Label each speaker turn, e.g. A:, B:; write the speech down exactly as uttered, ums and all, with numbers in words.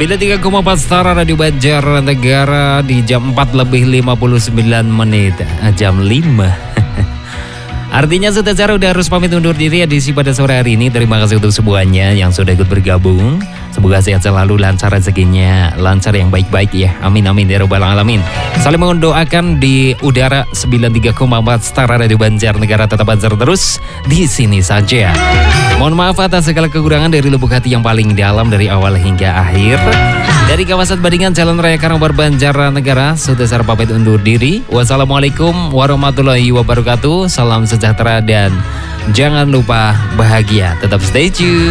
A: sembilan puluh tiga koma empat Stara Radio Banjarnegara di jam empat lebih lima puluh sembilan menit. Jam lima. Artinya sudah cara udah harus pamit undur diri edisi pada sore hari ini. Terima kasih untuk semuanya yang sudah ikut bergabung. Semoga sehat selalu, lancar rezekinya, lancar yang baik-baik ya. Amin amin ya robbal alamin. Saling mendoakan di udara sembilan puluh tiga koma empat Stara Radio Banjarnegara tetap banjar terus di sini saja. Mohon maaf atas segala kekurangan dari lubuk hati yang paling dalam dari awal hingga akhir. Dari kawasan Badingan Jalan Raya Karangbar Banjarnegara, sudah saya pamit undur diri. Wassalamualaikum warahmatullahi wabarakatuh. Salam sejahtera dan jangan lupa bahagia. Tetap stay tune.